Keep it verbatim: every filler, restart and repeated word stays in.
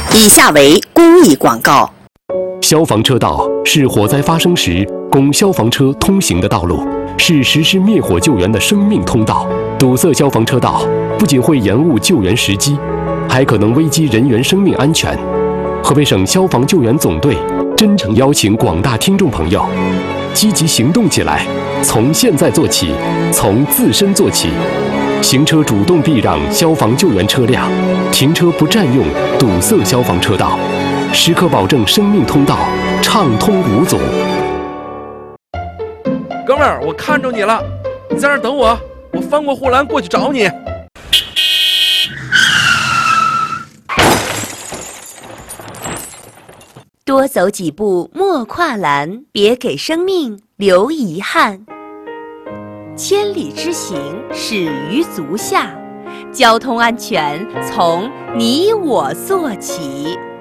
以下为公益广告。 消防车道是火灾发生时供消防车通行的道路，是实施灭火救援的生命通道。堵塞消防车道不仅会延误救援时机，还可能危及人员生命安全。河北省消防救援总队真诚邀请广大听众朋友积极行动起来，从现在做起，从自身做起。行车主动避让消防救援车辆，停车不占用堵塞消防车道，时刻保证生命通道畅通无阻。 哥们儿，我看着你了，你在那儿等我，我翻过护栏过去找你。 多走几步莫跨栏，别给生命留遗憾。千里之行始于足下，交通安全从你我做起。